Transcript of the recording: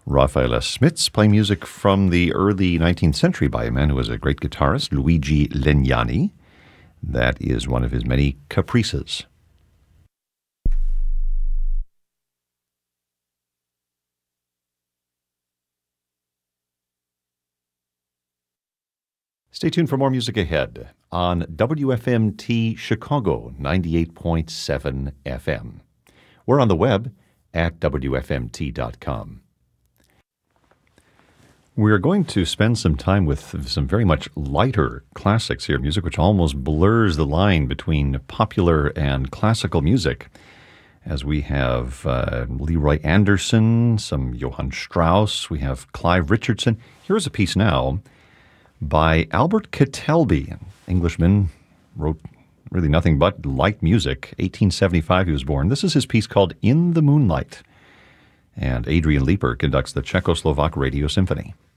Raphael S. Smits playing music from the early 19th century by a man who was a great guitarist, Luigi Legnani. That is one of his many caprices. Stay tuned for more music ahead on WFMT Chicago 98.7 FM. We're on the web at WFMT.com. We're going to spend some time with some very much lighter classics here, music which almost blurs the line between popular and classical music, as we have Leroy Anderson, some Johann Strauss, we have Clive Richardson. Here's a piece now by Albert Kettelby, an Englishman, wrote really nothing but light music. 1875 he was born. This is his piece called In the Moonlight. And Adrian Leeper conducts the Czechoslovak Radio Symphony.